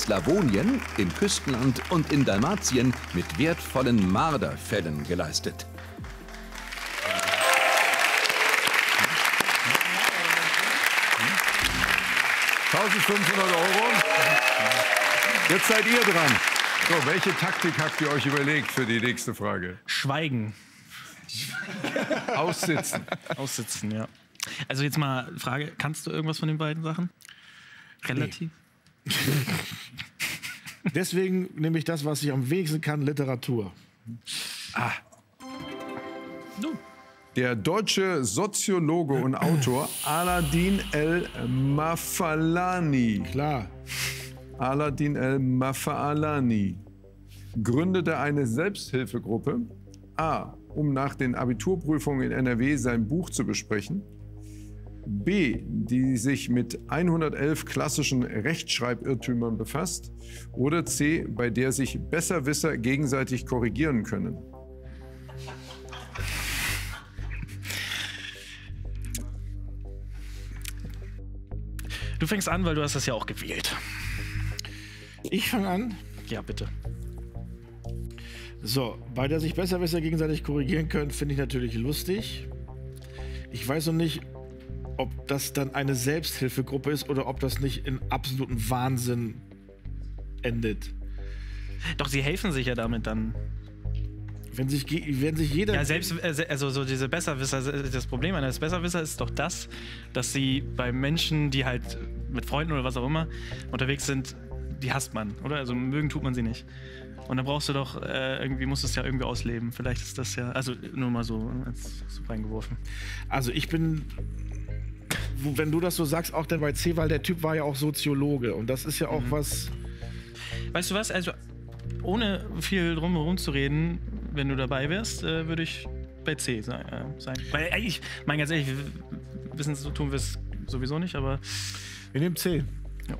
Slawonien, im Küstenland und in Dalmatien mit wertvollen Marderfellen geleistet. €1.500. Jetzt seid ihr dran. So, welche Taktik habt ihr euch überlegt für die nächste Frage? Schweigen. Aussitzen. Aussitzen, ja. Also jetzt mal Frage, kannst du irgendwas von den beiden Sachen? Relativ? Nee. Deswegen nehme ich das, was ich am wenigsten kann, Literatur. Der deutsche Soziologe und Autor Aladin El-Mafalani. Klar. Aladin El-Mafalani gründete eine Selbsthilfegruppe, A, um nach den Abiturprüfungen in NRW sein Buch zu besprechen, B, die sich mit 111 klassischen Rechtschreibirrtümern befasst, oder C, bei der sich Besserwisser gegenseitig korrigieren können. Du fängst an, weil du hast das ja auch gewählt. Ich fange an. Ja, bitte. So, bei der sich Besserwisser gegenseitig korrigieren können, finde ich natürlich lustig. Ich weiß noch nicht, ob das dann eine Selbsthilfegruppe ist oder ob das nicht in absoluten Wahnsinn endet. Doch, sie helfen sich ja damit dann. Wenn sich jeder... Ja, selbst, also so diese Besserwisser, das Problem eines Besserwisser ist doch das, dass sie bei Menschen, die halt mit Freunden oder was auch immer unterwegs sind, die hasst man, oder? Also mögen tut man sie nicht. Und dann brauchst du doch, irgendwie musst du es ja irgendwie ausleben. Vielleicht ist das ja, also nur mal so reingeworfen. Also ich bin, wenn du das so sagst, auch dann bei C, weil der Typ war ja auch Soziologe. Und das ist ja auch was... Weißt du was, also ohne viel drumherum zu reden, wenn du dabei wärst, würde ich bei C sein. Weil ich meine ganz ehrlich, wissen so tun wir es sowieso nicht, aber... Wir nehmen C. Ja.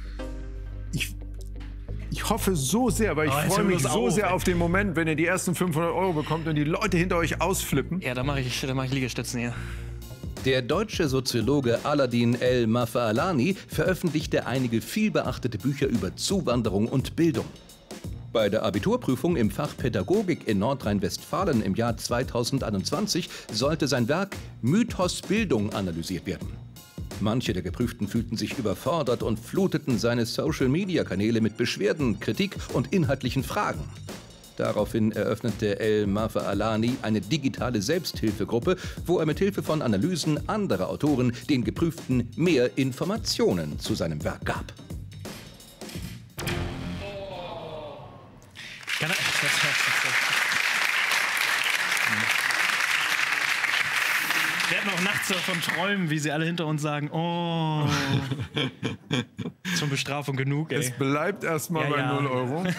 Ich hoffe so sehr, weil ich freue mich so sehr auf den Moment, wenn ihr die ersten 500 € bekommt und die Leute hinter euch ausflippen. Ja, da mache ich Liegestützen hier. Der deutsche Soziologe Aladin El-Mafalani veröffentlichte einige vielbeachtete Bücher über Zuwanderung und Bildung. Bei der Abiturprüfung im Fach Pädagogik in Nordrhein-Westfalen im Jahr 2021 sollte sein Werk Mythos Bildung analysiert werden. Manche der Geprüften fühlten sich überfordert und fluteten seine Social-Media-Kanäle mit Beschwerden, Kritik und inhaltlichen Fragen. Daraufhin eröffnete El-Mafalani eine digitale Selbsthilfegruppe, wo er mit Hilfe von Analysen anderer Autoren den Geprüften mehr Informationen zu seinem Werk gab. Wir hatten auch nachts davon träumen, wie sie alle hinter uns sagen, oh, zur Bestrafung genug, ey. Es bleibt erstmal bei 0 €.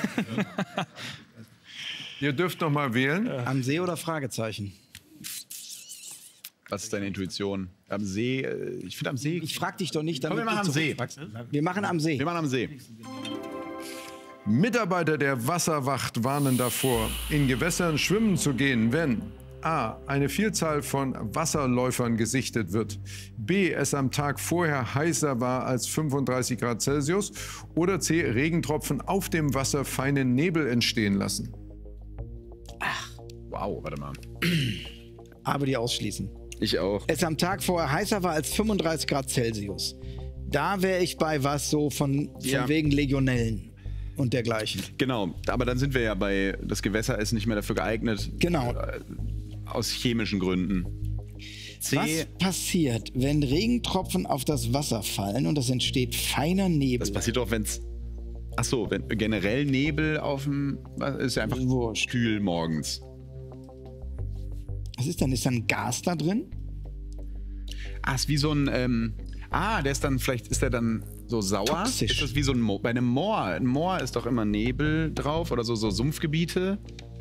Ihr dürft noch mal wählen. Am See oder Fragezeichen? Was ist deine Intuition? Am See, ich finde am See... Ich frag dich doch nicht, Komm, wir machen am See. Wir machen am See. Wir machen am See. Mitarbeiter der Wasserwacht warnen davor, in Gewässern schwimmen zu gehen, wenn A, eine Vielzahl von Wasserläufern gesichtet wird, B, es am Tag vorher heißer war als 35 Grad Celsius oder C, Regentropfen auf dem Wasser feinen Nebel entstehen lassen. Ach. Wow, warte mal. Aber die ausschließen. Ich auch. Es am Tag vorher heißer war als 35 Grad Celsius. Da wäre ich bei was so von wegen Legionellen und dergleichen. Genau, aber dann sind wir ja bei, das Gewässer ist nicht mehr dafür geeignet. Genau. Aus chemischen Gründen. C. Was passiert, wenn Regentropfen auf das Wasser fallen und es entsteht feiner Nebel? Das passiert doch, wenn es... Achso, wenn generell Nebel auf dem... Ist ja einfach kühl morgens. Was ist denn? Ist da ein Gas da drin? Ah, ist wie so ein... der ist dann... Vielleicht ist der dann so sauer. Toxisch. Ist das wie so ein Moor? Bei einem Moor. Ein Moor ist doch immer Nebel drauf oder so Sumpfgebiete.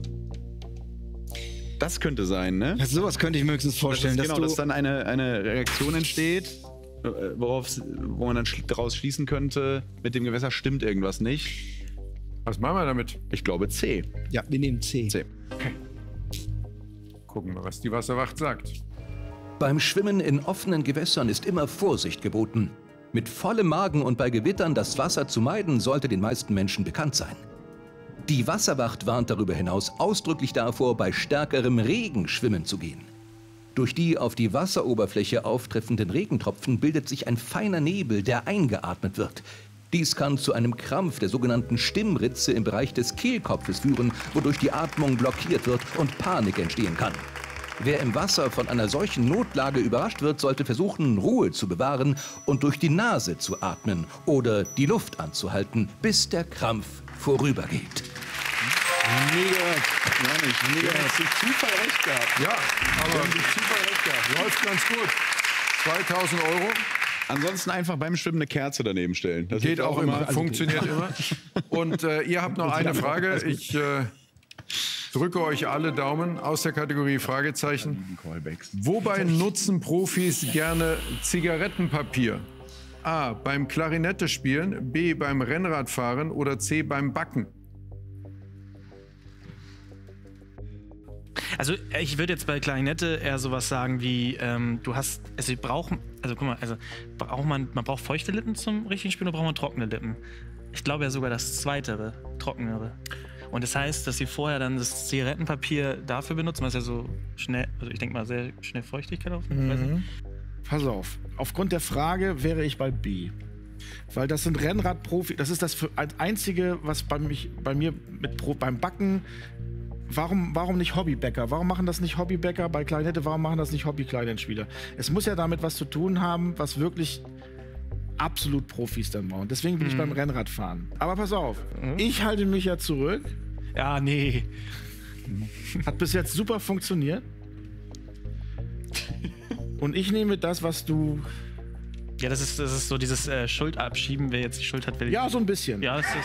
Das könnte sein, ne? Ja, sowas könnte ich mir höchstens vorstellen. Dass dann eine Reaktion entsteht, wo man dann daraus schließen könnte, mit dem Gewässer stimmt irgendwas nicht. Was machen wir damit? Ich glaube C. Ja, wir nehmen C. C. Okay. Gucken wir, was die Wasserwacht sagt. Beim Schwimmen in offenen Gewässern ist immer Vorsicht geboten. Mit vollem Magen und bei Gewittern das Wasser zu meiden, sollte den meisten Menschen bekannt sein. Die Wasserwacht warnt darüber hinaus ausdrücklich davor, bei stärkerem Regen schwimmen zu gehen. Durch die auf die Wasseroberfläche auftreffenden Regentropfen bildet sich ein feiner Nebel, der eingeatmet wird. Dies kann zu einem Krampf der sogenannten Stimmritze im Bereich des Kehlkopfes führen, wodurch die Atmung blockiert wird und Panik entstehen kann. Wer im Wasser von einer solchen Notlage überrascht wird, sollte versuchen, Ruhe zu bewahren und durch die Nase zu atmen oder die Luft anzuhalten, bis der Krampf vorübergeht. Mega. Durch Zufall recht gehabt. Ja, aber durch Zufall recht gehabt. Läuft ganz gut. 2.000 €. Ansonsten einfach beim Schwimmen eine Kerze daneben stellen. Das Geht auch immer, funktioniert immer. Und ihr habt noch eine Frage. Ich drücke euch alle Daumen aus der Kategorie Fragezeichen. Wobei nutzen Profis gerne Zigarettenpapier? A. Beim Klarinette spielen, B. beim Rennradfahren oder C. beim Backen? Also ich würde jetzt bei Klarinette eher sowas sagen wie, du hast, also man braucht feuchte Lippen zum richtigen Spielen oder braucht man trockene Lippen? Ich glaube ja sogar das Zweitere, trockenere. Und das heißt, dass sie vorher dann das Zigarettenpapier dafür benutzen, was ja so schnell, also ich denke mal sehr schnell Feuchtigkeit aufnimmt. Pass auf, aufgrund der Frage wäre ich bei B. Weil das sind Rennradprofi, das ist das Einzige, was beim Backen. Warum nicht Hobbybäcker? Warum machen das nicht Hobbybäcker bei Klarinette? Warum machen das nicht Hobby-Kleinenspieler? Es muss ja damit was zu tun haben, was wirklich absolut Profis dann machen. Deswegen bin ich beim Rennradfahren. Aber pass auf, ich halte mich ja zurück. Ja, nee. Hat bis jetzt super funktioniert. Und ich nehme das, was du... Ja, das ist so dieses Schuld abschieben, wer jetzt die Schuld hat, will ich. Ja, so ein bisschen. Ja, das ist...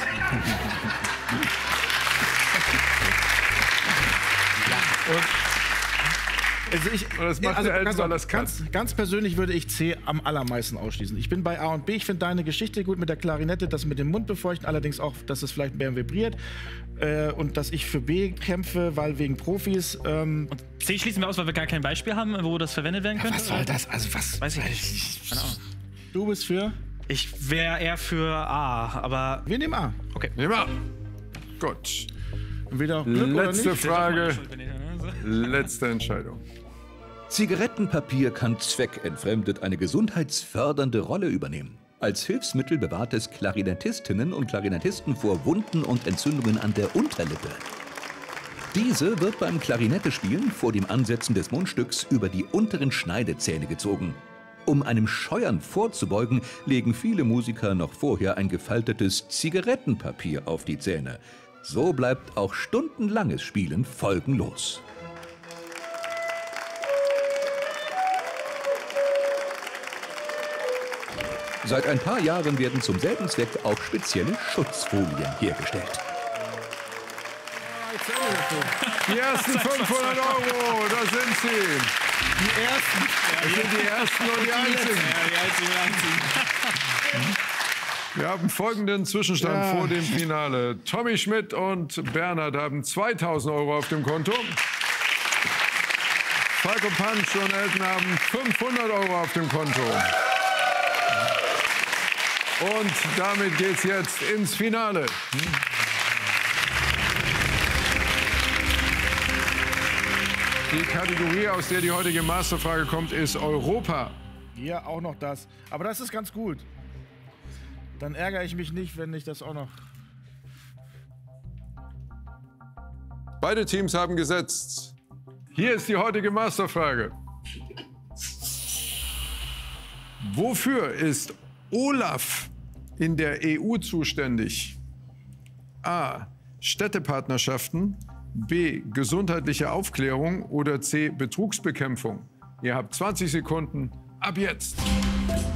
Das macht der Elton, weil das kann. Ganz persönlich würde ich C am allermeisten ausschließen. Ich bin bei A und B. Ich finde deine Geschichte gut mit der Klarinette, das mit dem Mund befeuchten, allerdings auch, dass es vielleicht mehr vibriert. Und dass ich für B kämpfe, weil wegen Profis. Und C schließen wir aus, weil wir gar kein Beispiel haben, wo das verwendet werden könnte? Was soll das? Also was? Weiß ich nicht. Keine Ahnung. Du bist für? Ich wäre eher für A, aber... Wir nehmen A. Okay. Nehmen wir. Gut. Entweder Glück oder Letzte nicht. Frage. Letzte Entscheidung. Zigarettenpapier kann zweckentfremdet eine gesundheitsfördernde Rolle übernehmen. Als Hilfsmittel bewahrt es Klarinettistinnen und Klarinettisten vor Wunden und Entzündungen an der Unterlippe. Diese wird beim Klarinettespielen vor dem Ansetzen des Mundstücks über die unteren Schneidezähne gezogen. Um einem Scheuern vorzubeugen, legen viele Musiker noch vorher ein gefaltetes Zigarettenpapier auf die Zähne. So bleibt auch stundenlanges Spielen folgenlos. Seit ein paar Jahren werden zum selben Zweck auch spezielle Schutzfolien hergestellt. Die ersten 500 €, da sind sie. Die ersten. Das sind die ersten und die einzigen. Wir haben folgenden Zwischenstand vor dem Finale. Tommy Schmidt und Bernhard haben 2.000 € auf dem Konto. Falco Punch und Elton haben 500 € auf dem Konto. Und damit geht's jetzt ins Finale. Die Kategorie, aus der die heutige Masterfrage kommt, ist Europa. Ja, auch noch das. Aber das ist ganz gut. Dann ärgere ich mich nicht, wenn ich das auch noch... Beide Teams haben gesetzt. Hier ist die heutige Masterfrage. Wofür ist Olaf in der EU zuständig? A. Städtepartnerschaften, B. Gesundheitliche Aufklärung oder C. Betrugsbekämpfung? Ihr habt 20 Sekunden ab jetzt.